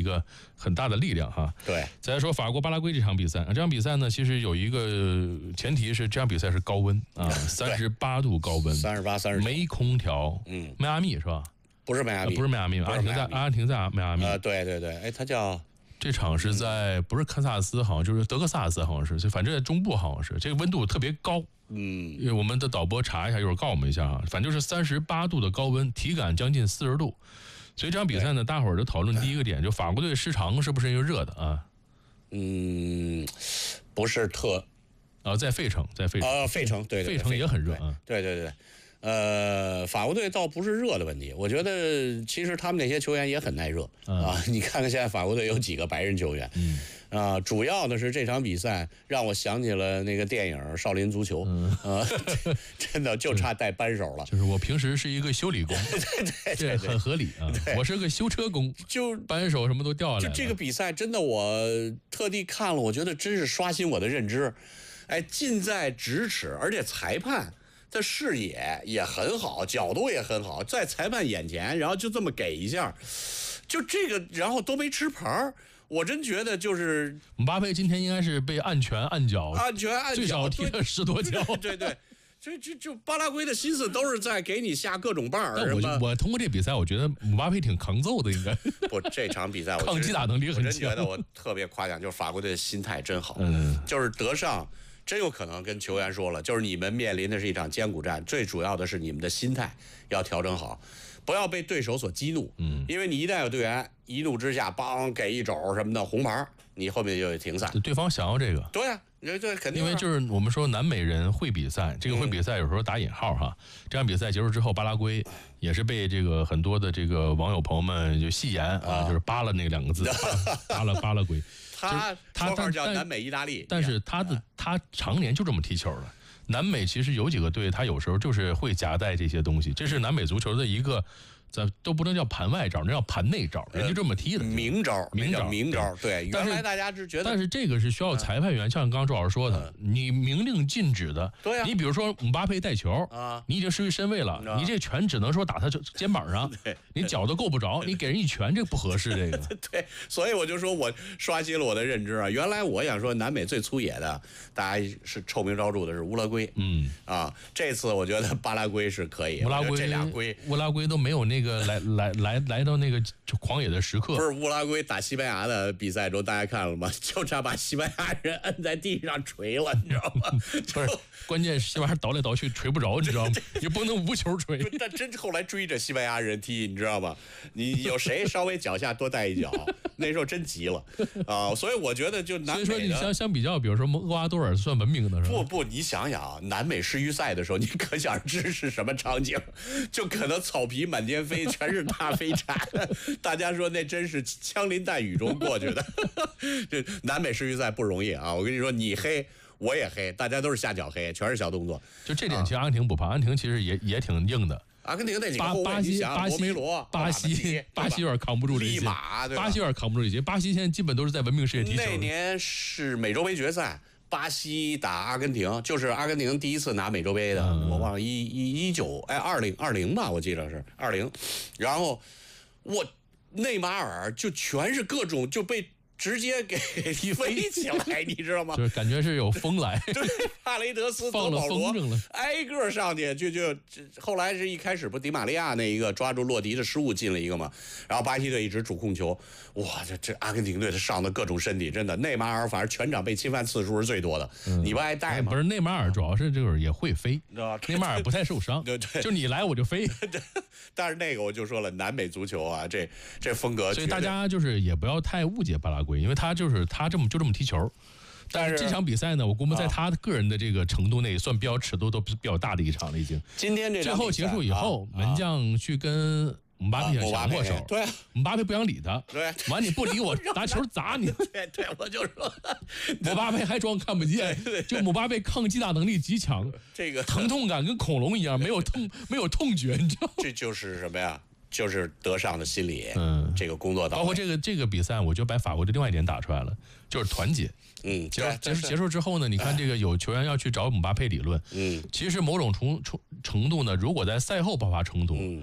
个很大的力量哈。 对， 再来说法国巴拉圭这场比赛，这场比赛呢，其实有一个前提是这场比赛是高温啊，38度高温 ，38、39， 没空调，迈阿密是吧？ 不是迈阿密， 不是迈阿密，阿根廷在迈阿密。 对，哎，它叫。 这场是在不是堪萨斯，好像就是德克萨斯，好像是，就反正在中部，好像是这个温度特别高。因为我们的导播查一下，一会儿告我们一下啊，反正就是38度的高温，体感将近40度。所以这场比赛呢，大伙儿就讨论第一个点，就法国队失常是不是因为热的啊？ 不是特， 在费城， 费城，对， 费城也很热啊。 对。法国队倒不是热的问题，我觉得其实他们那些球员也很耐热啊。你看看现在法国队有几个白人球员，主要的是这场比赛让我想起了那个电影《少林足球》，真的就差带扳手了。 就是我平时是一个修理工， 对， 这很合理啊。我是个修车工， 就扳手什么都掉下来了。 就这个比赛真的我特地看了，我觉得真是刷新我的认知，哎，近在咫尺，而且裁判的视野也很好，角度也很好，在裁判眼前，然后就这么给一下，就这个，然后都没吃牌。我真觉得就是姆巴佩今天应该是被按拳按脚，最少踢了10多脚。 对，就巴拉圭的心思都是在给你下各种绊儿。 我通过这比赛，我觉得姆巴佩挺抗揍的，应该不，这场比赛抗击打能力很强。 我真觉得我特别夸奖，就是法国队的心态真好，就是德尚。真有可能跟球员说了，就是你们面临的是一场艰苦战，最主要的是你们的心态要调整好，不要被对手所激怒。因为你一旦有队员一怒之下，帮给一肘什么的红牌，你后面就有停赛。 对方想要这个， 对啊，这肯定。 因为就是我们说南美人会比赛，这个会比赛有时候打引号哈。这场比赛结束之后，巴拉圭也是被这个很多的这个网友朋友们就戏言啊，就是扒了那2个字，扒拉圭。 他叫南美意大利， 但是他常年就这么踢球的。南美其实有几个队，他有时候就是会夹带这些东西，这是南美足球的一个。这都不能叫盘外招，那叫盘内招，人家这么踢的。 明招。对，原来大家是觉得， 但是这个是需要裁判员，像刚刚周老师说的，你明令禁止的。 对啊。 你比如说姆巴佩带球你已经失去身位了，你这拳只能说打他肩膀上，你脚都够不着，你给人一拳，这不合适。这个。 对，所以我就说我刷新了我的认知啊！原来我想说南美最粗野的，大家是臭名昭著的是乌拉圭。这次我觉得巴拉圭是可以。 乌拉圭都没有那个来到那个狂野的时刻。 不是乌拉圭打西班牙的比赛中，大家看了吗？就差把西班牙人摁在地上锤了，你知道吗？ 不是，关键是西班牙倒来倒去锤不着，你知道吗？你不能无球锤。 但真后来追着西班牙人踢，你知道吗？你有谁稍微脚下多带一脚，那时候真急了啊！所以我觉得就南美。 所以说你相比较，比如说厄瓜多尔算文明的是吧？ 不，你想想啊，南美世预赛的时候，你可想而知是什么场景，就可能草皮满天飞，全是大飞铲，大家说那真是枪林弹雨中过去的。这南美世预赛不容易啊！我跟你说，你黑我也黑，大家都是下脚黑，全是小动作。 就这点，其实阿根廷不怕，阿根廷其实也挺硬的。 阿根廷那几个后卫，你想博梅罗、 巴西有点扛不住这些， 利马， 巴西有点扛不住这些。巴西现在基本都是在文明世界踢球。 那年是美洲杯决赛，巴西打阿根廷，就是阿根廷第一次拿美洲杯的，我忘了2020吧，我记得是20，然后内马尔就全是各种就被直接给飞起来，你知道吗？ 就是感觉是有风来。 对，帕雷德斯、 放了风筝了， 挨个上去就后来是一开始不迪玛利亚那一个抓住洛迪的失误进了一个嘛，然后巴西队一直主控球，哇，这阿根廷队他上的各种身体，真的内马尔反正全场被侵犯次数是最多的，你不爱带吗？ 不是内马尔主要是就是也会飞，内马尔不太受伤， 对， 就你来我就飞。 但是那个我就说了，南美足球啊，这风格， 所以大家就是也不要太误解巴拉圭，因为他这么踢球。但是这场比赛呢，我估摸在他个人的这个程度内，算比较尺度都比较大的一场了，已经。 今天这最后结束以后，门将去跟姆巴佩想握手， 对， 姆巴佩不想理他， 对， 完你不理我，拿球砸你， 对，我就说， 姆巴佩还装看不见，就姆巴佩抗击打能力极强， 这个疼痛感跟恐龙一样，没有痛觉，你知道吗？ 这就是什么呀？就是德尚的心理，这个工作到位， 包括这个比赛，我就把法国的另外一点打出来了，就是团结。结束之后呢，你看这个有球员要去找姆巴佩理论，其实某种程度呢，如果在赛后爆发冲突，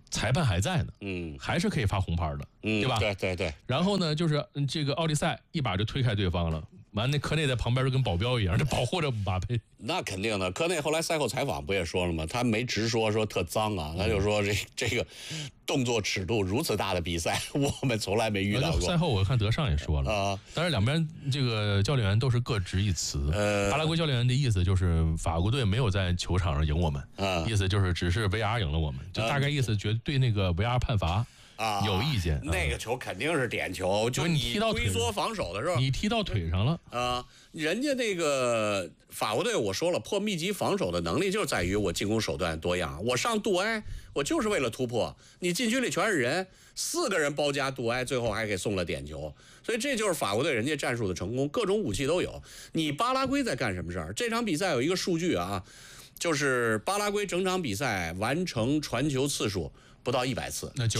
裁判还在呢，还是可以发红牌的，对吧？ 对。 然后呢，就是这个奥利赛一把就推开对方了。完，那科内在旁边就跟保镖一样，就保护着姆巴佩。 那肯定的，科内后来赛后采访不也说了吗？他没直说特脏啊，他就说这个动作尺度如此大的比赛，我们从来没遇到过。 赛后我看德尚也说了啊，当然两边这个教练员都是各执一词。巴拉圭教练员的意思就是法国队没有在球场上赢我们，意思就是只是 VR 赢了我们，就大概意思觉得对那个 VR 判罚。有意见， 那个球肯定是点球，就你踢到龟缩防守的时候， 你踢到腿上了啊！人家那个法国队，我说了，破密集防守的能力就是在于我进攻手段多样。我上杜埃，我就是为了突破。你禁区里全是人，4个人包夹杜埃，最后还给送了点球。所以这就是法国队人家战术的成功，各种武器都有。你巴拉圭在干什么事儿？这场比赛有一个数据啊，就是巴拉圭整场比赛完成传球次数不到100次， 那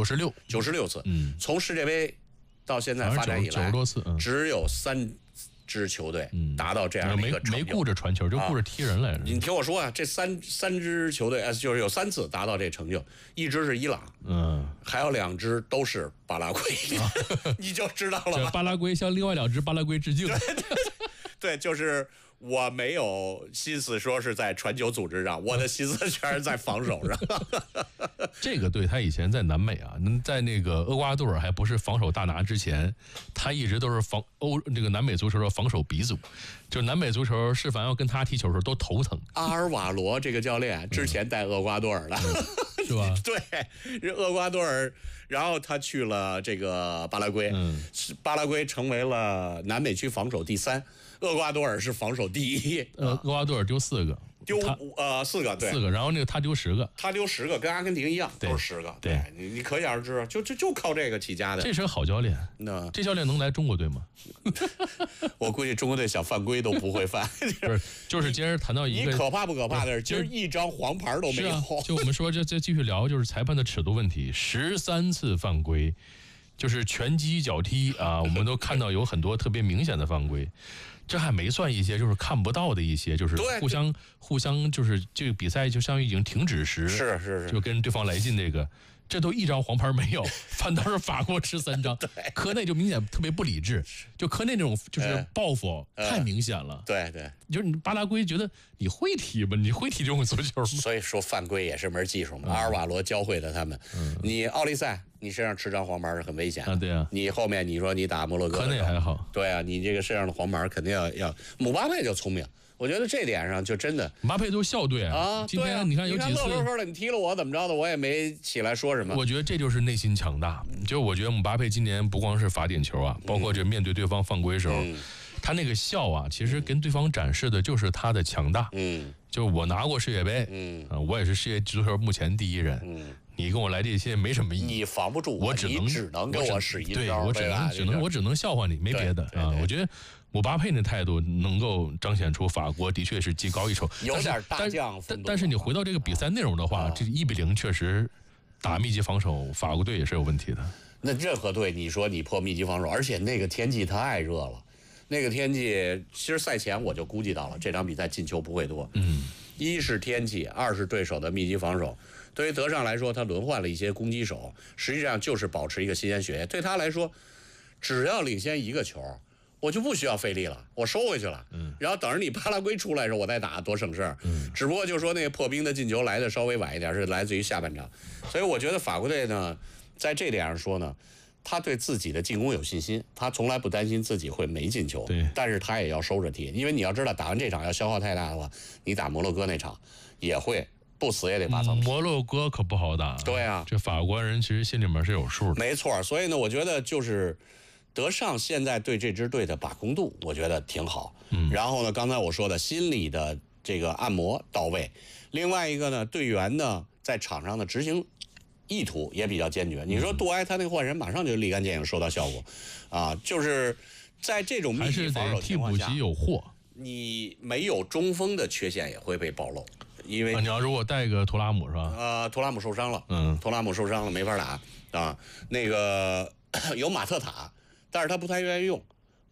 96 次。从世界杯到现在发展以来， 90多次， 只有3支球队达到这样的一个成就， 没顾着传球，就顾着踢人来着。 你听我说啊，这三支球队就是有3次达到这成就，一支是伊朗，还有2支都是巴拉圭，你就知道了吧？ 巴拉圭向另外2支巴拉圭致敬。 对，就是我没有心思说是在传球组织上，我的心思全是在防守上。 这个队他以前在南美啊，在那个厄瓜多尔还不是防守大拿之前，他一直都是这个南美足球的防守鼻祖。就南美足球是凡要跟他踢球的时候都头疼。 阿尔瓦罗这个教练之前带厄瓜多尔的， 是吧？ 对，厄瓜多尔，然后他去了这个巴拉圭，巴拉圭成为了南美区防守第3。厄瓜多尔是防守第1， 厄瓜多尔丢4个， 丢4个，对，4 个，然后那个他丢10个， 他丢10个，跟阿根廷一样，都是10个，对，你可想而知，就靠这个起家的。 这是个好教练，这教练能来中国队吗？ 我估计中国队想犯规都不会犯。 不是，就是今儿谈到一个， 你可怕不可怕的是，今儿1张黄牌都没有。 就我们说这继续聊，就是裁判的尺度问题，13次犯规。就是拳击脚踢啊，我们都看到有很多特别明显的犯规，这还没算一些就是看不到的一些，就是互相就是这个比赛就相当于已经停止时， 是就跟对方来劲这都1张黄牌没有，反倒是法国吃3张。科内就明显特别不理智，就科内那种就是报复太明显了。 对， 就是你巴拉圭觉得你会踢吗？你会踢这种足球吗？ 所以说犯规也是门技术嘛。阿尔瓦罗教会了他们。你奥利赛，你身上吃张黄牌是很危险啊。对啊。 你后面你说你打摩洛哥， 科内还好。 对啊，你这个身上的黄牌肯定要。姆巴佩就聪明。我觉得这点上就真的， 姆巴佩都校队啊！今天你看有几次乐呵的，你踢了我怎么着的，我也没起来说什么。 我觉得这就是内心强大。就我觉得姆巴佩今年不光是罚点球啊，包括这面对对方犯规时候，他那个笑啊，其实跟对方展示的就是他的强大。就我拿过世界杯，我也是世界足球目前第1人。你跟我来这些没什么意义， 你防不住我，只能跟我使一招， 我只能笑话你，没别的啊。我觉得姆巴佩那态度能够彰显出法国的确是技高一筹， 有点大将风度。 但是你回到这个比赛内容的话，这1-0确实打密集防守，法国队也是有问题的。 那任何队，你说你破密集防守，而且那个天气太热了，那个天气其实赛前我就估计到了这场比赛进球不会多。一是天气，2是对手的密集防守。对于德尚来说，他轮换了一些攻击手，实际上就是保持一个新鲜血液。对他来说，只要领先1个球，我就不需要费力了，我收回去了。然后等着你巴拉圭出来的时候，我再打，多省事儿。只不过就说那个破冰的进球来的稍微晚一点，是来自于下半场。所以我觉得法国队呢，在这点上说呢，他对自己的进攻有信心，他从来不担心自己会没进球。但是他也要收着踢，因为你要知道，打完这场要消耗太大的话，你打摩洛哥那场也会。不死也得拔层皮。 摩洛哥可不好打。 对啊， 这法国人其实心里面是有数的。 没错，所以呢，我觉得就是德尚现在对这支队的把控度，我觉得挺好。然后呢，刚才我说的心理的这个按摩到位。另外一个呢，队员呢在场上的执行意图也比较坚决。你说杜埃他那个换人马上就立竿见影收到效果，啊，就是在这种密集防守情况下， 还是得替补席有货。 你没有中锋的缺陷也会被暴露。因为你要如果带一个图拉姆是吧？ 图拉姆受伤了，图拉姆受伤了没法打啊。那个有马特塔，但是他不太愿意用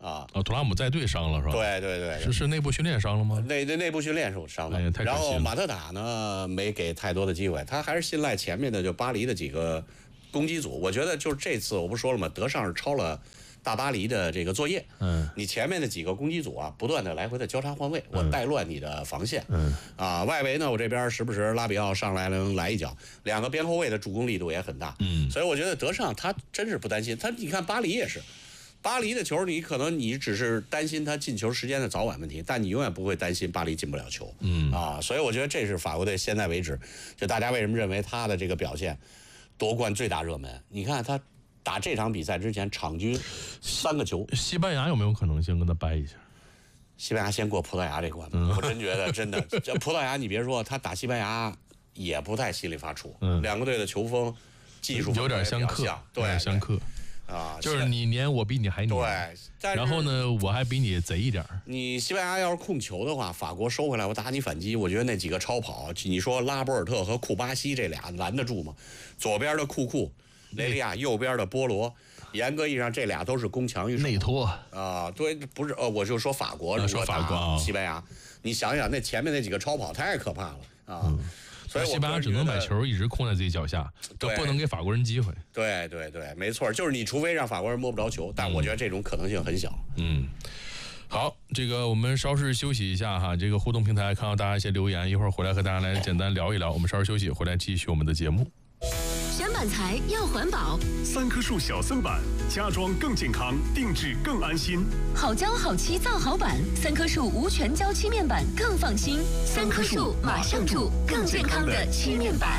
啊。 图拉姆在队伤了是吧？ 对， 是内部训练伤了吗？ 内部训练是伤的。然后马特塔呢没给太多的机会，他还是信赖前面的就巴黎的几个攻击组。我觉得就是这次我不说了吗？德尚是抄了大巴黎的这个作业。你前面的几个攻击组啊，不断的来回的交叉换位，我带乱你的防线。外围呢，我这边时不时拉比奥上来能来一脚，2个边后卫的助攻力度也很大。所以我觉得德尚他真是不担心。你看巴黎也是。巴黎的球，你可能你只是担心他进球时间的早晚问题，但你永远不会担心巴黎进不了球。所以我觉得这是法国队现在为止，就大家为什么认为他的这个表现夺冠最大热门？你看他打这场比赛之前场均3个球。 西班牙有没有可能性跟他掰一下？ 西班牙先过葡萄牙这关，我真觉得真的，这葡萄牙你别说，他打西班牙也不太稀里发出。2个队的球风、技术有点相克，对，相克。就是你黏我比你还黏， 对， 然后呢，我还比你贼一点。 你西班牙要是控球的话，法国收回来我打你反击，我觉得那几个超跑，你说拉波尔特和库巴西这俩拦得住吗？左边的库雷利亚，右边的波罗，严格意义上这俩都是攻强于守。 内托对，不是我就说法国， 说法国西班牙，你想想那前面那几个超跑太可怕了所以西班牙只能把球一直控在自己脚下，不能给法国人机会。 对，没错，就是你除非让法国人摸不着球，但我觉得这种可能性很小。 好，这个我们稍事休息一下哈，这个互动平台看到大家一些留言，一会儿回来和大家来简单聊一聊。我们稍事休息，回来继续我们的节目。 选板材要环保 ，3棵树小森板，家装更健康，定制更安心。 好胶好漆造好板，3棵树无全胶漆面板更放心。3棵树马上住，更健康的漆面板。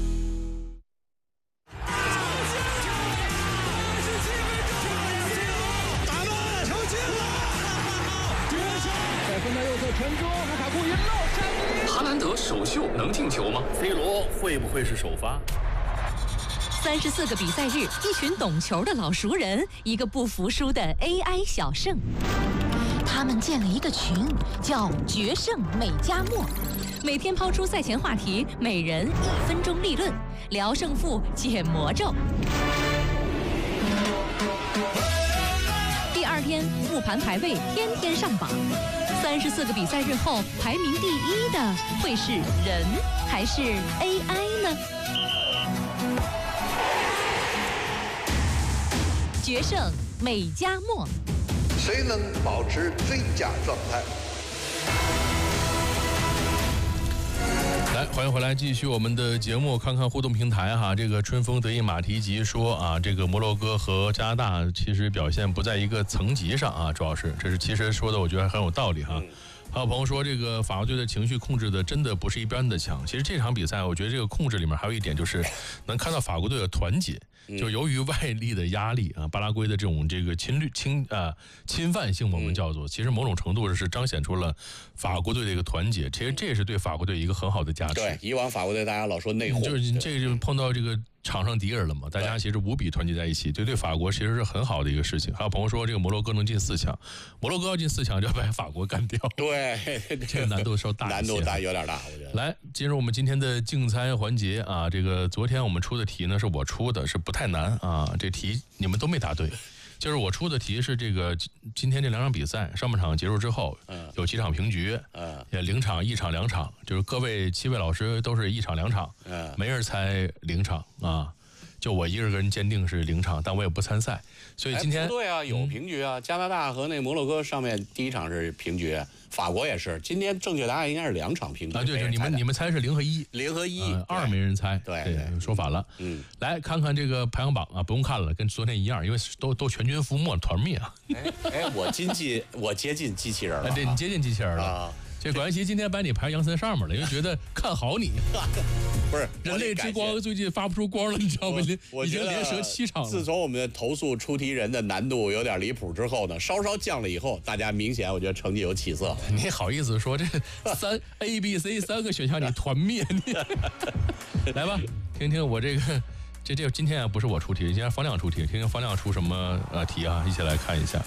打门，球进了！在分在右侧传中，卢卡库一漏哈兰德首秀能进球吗 ？C 罗会不会是首发 ？34个比赛日，一群懂球的老熟人，一个不服输的 AI 小胜。他们建了一个群，叫“决胜美加墨”，每天抛出赛前话题，每人1分钟立论，聊胜负，解魔咒。第2天复盘排位，天天上榜。34个比赛日后，排名第1的会是人还是 AI 呢？决胜美加墨， 谁能保持最佳状态？ 来，欢迎回来，继续我们的节目，看看互动平台哈。这个春风得意马蹄疾说这个摩洛哥和加拿大其实表现不在一个层级上主要是这是其实说的，我觉得很有道理哈。还有朋友说，这个法国队的情绪控制的真的不是一般的强。其实这场比赛，我觉得这个控制里面还有一点就是能看到法国队的团结。就由于外力的压力巴拉圭的这种这个侵犯性，我们叫做，其实某种程度是彰显出了法国队的一个团结。其实这也是对法国队一个很好的加持。 对，以往法国队大家老说内讧， 就是这就碰到这个场上敌人了嘛，大家其实无比团结在一起，对法国其实是很好的一个事情。还有朋友说，这个摩洛哥能进4强，摩洛哥要进4强就要把法国干掉。 对， 这个难度稍大一些， 难度大有点大，我觉得。 来，进入我们今天的竞猜环节这个昨天我们出的题呢是我出的，是不太难这题你们都没答对。就是我出的题是这个今天这2场比赛上半场结束之后，有几场平局，也0场、1场、2场，就是各位7位老师都是1场、2场，没人猜0场就我一个人坚定是0场，但我也不参赛，所以今天对有平局加拿大和那摩洛哥上面第1场是平局，法国也是，今天正确答案应该是2场平局对，你们猜是0和1，0 和1， 2没人猜， 对， 说反了，来看看这个排行榜不用看了，跟昨天一样，因为都全军覆没，团灭我接近机器人了， 对，你接近机器人了这管弦今天把你排杨森上面了，因为觉得看好你。 不是， 人类之光最近发不出光了，你知道吗？已经连折7场了。 自从我们的投诉出题人的难度有点离谱之后呢，稍降了以后，大家明显我觉得成绩有起色。 你好意思说这A B C 3个选项你团灭你？来吧，听听我这个这今天不是我出题，今天方亮出题，听听方亮出什么题一起来看一下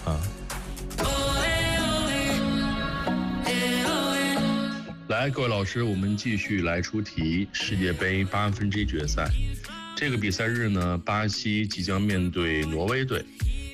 来，各位老师，我们继续来出题。世界杯8分之一决赛，这个比赛日呢，巴西即将面对挪威队。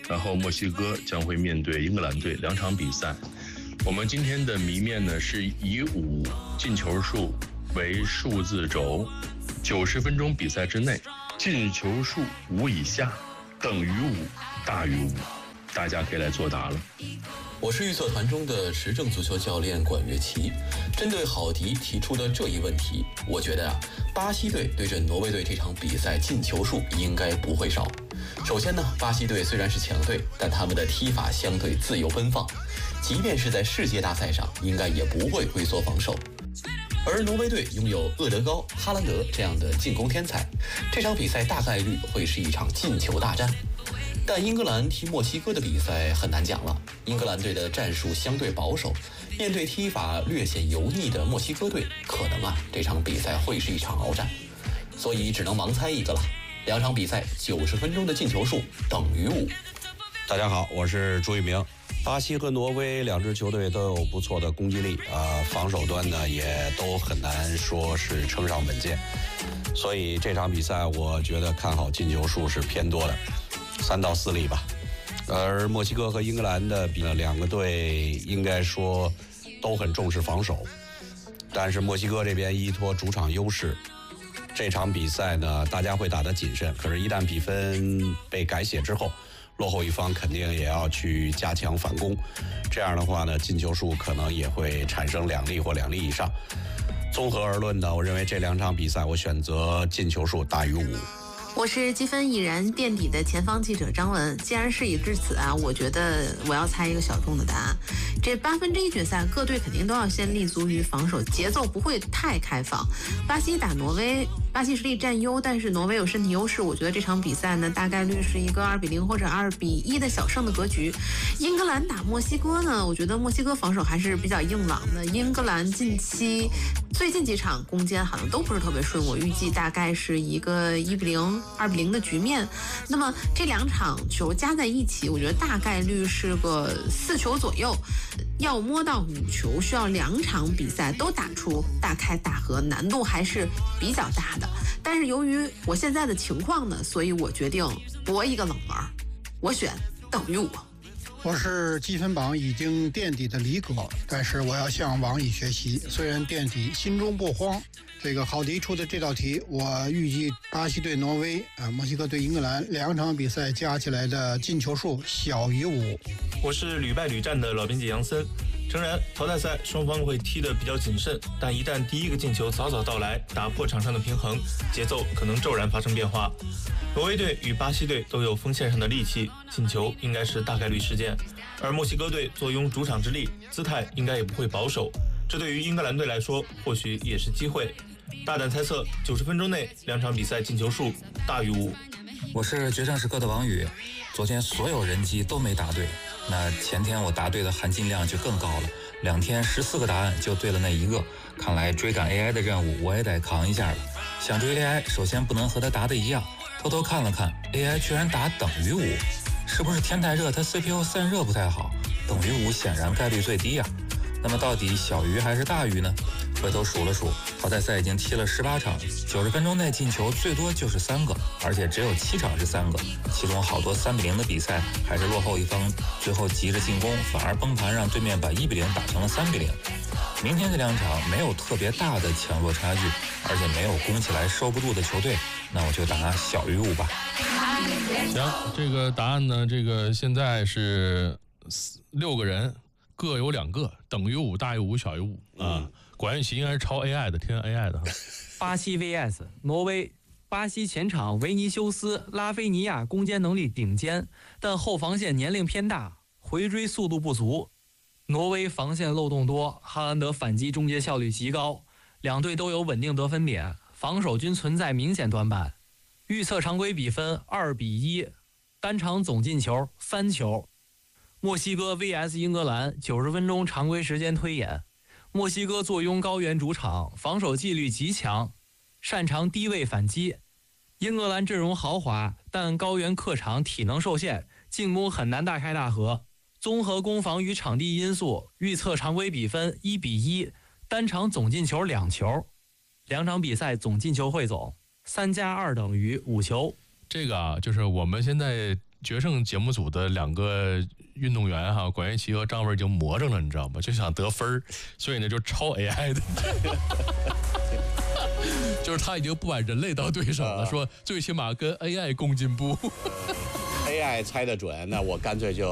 然后墨西哥将会面对英格兰队，2场比赛。我们今天的谜面呢是以5进球数为数字轴，90分钟比赛之内，进球数5以下等于5大于5，大家可以来作答了。 我是预测团中的执政足球教练管乐琪。针对郝迪提出的这一问题，我觉得巴西队对阵挪威队这场比赛进球数应该不会少。首先呢，巴西队虽然是强队，但他们的踢法相对自由奔放，即便是在世界大赛上，应该也不会龟缩防守。而挪威队拥有厄德高、哈兰德这样的进攻天才，这场比赛大概率会是一场进球大战。但英格兰踢墨西哥的比赛很难讲了，英格兰队的战术相对保守，面对踢法略显油腻的墨西哥队，可能这场比赛会是一场鏖战，所以只能盲猜一个了。2场比赛90分钟的进球数等于5。 大家好，我是朱一鸣。巴西和挪威2支球队都有不错的攻击力防守端呢也都很难说是称上稳健，所以这场比赛我觉得看好进球数是偏多的，3到4粒吧。而墨西哥和英格兰的比呢，2个队应该说都很重视防守，但是墨西哥这边依托主场优势，这场比赛呢大家会打得谨慎，可是一旦比分被改写之后，落后一方肯定也要去加强反攻，这样的话呢，进球数可能也会产生2粒或2粒以上。综合而论呢，我认为这2场比赛我选择进球数大于5。 我是积分已然垫底的前方记者张文。既然事已至此我觉得我要猜一个小众的答案。这1/8决赛，各队肯定都要先立足于防守，节奏不会太开放。巴西打挪威，巴西实力占优，但是挪威有身体优势。我觉得这场比赛呢，大概率是一个2-0或者2-1的小胜的格局。英格兰打墨西哥呢，我觉得墨西哥防守还是比较硬朗的。英格兰最近几场攻坚好像都不是特别顺，我预计大概是一个1-0、2-0的局面。那么这2场球加在一起，我觉得大概率是个4球左右。要摸到5球，需要2场比赛都打出大开大合，难度还是比较大的。但是由于我现在的情况呢，所以我决定搏一个冷门，我选等于5。 我是积分榜已经垫底的李哥，但是我要向网易学习，虽然垫底，心中不慌。这个郝迪出的这道题，我预计巴西对挪威墨西哥对英格兰2场比赛加起来的进球数小于5。 我是屡败屡战的老编辑杨森。诚然，淘汰赛双方会踢得比较谨慎，但一旦第一个进球早早到来，打破场上的平衡，节奏可能骤然发生变化。挪威队与巴西队都有锋线上的利器，进球应该是大概率事件。而墨西哥队坐拥主场之力，姿态应该也不会保守，这对于英格兰队来说或许也是机会。大胆猜测90分钟内2场比赛进球数大于5。 我是决胜时刻的王宇，昨天所有人机都没答对，那前天我答对的含金量就更高了，2天14个答案就对了那1个，看来追赶 AI 的任务我也得扛一下了。想追 AI， 首先不能和他答的一样，偷偷看了看 AI 居然答等于5，是不是天太热它 CPU 散热不太好？等于5显然概率最低啊。那么到底小于还是大于呢？回头数了数，淘汰赛已经踢了18场，90分钟内进球最多就是3个，而且只有7场是3个，其中好多3-0的比赛还是落后一方最后急着进攻，反而崩盘让对面把1-0打成了3-0。明天这2场没有特别大的强弱差距，而且没有攻起来收不住的球队，那我就答小于5吧。 行，这个答案呢，这个现在是6个人各有2个，等于5大于5小于5啊。管乐琪应该是抄 AI 的，听 AI 的。 巴西 vs 挪威，巴西前场维尼修斯、拉菲尼亚攻坚能力顶尖，但后防线年龄偏大，回追速度不足。挪威防线漏洞多，哈兰德反击终结效率极高，两队都有稳定得分点，防守均存在明显短板。预测常规比分2-1，单场总进球3球。墨西哥 vs 英格兰90分钟常规时间推演。墨西哥坐拥高原主场，防守纪律极强，擅长低位反击。英格兰阵容豪华，但高原客场体能受限，进攻很难大开大合。综合攻防与场地因素，预测常规比分1-1，单场总进球2球。2场比赛总进球汇总3+2等于5球。 这个就是我们现在决胜节目组的2个运动员哈，管乐琪和张文已经魔怔了，你知道吗？就想得分所以呢就抄 AI 的。就是他已经不把人类当对手了，说最起码跟 AI 共进步。 AI 猜得准，那我干脆就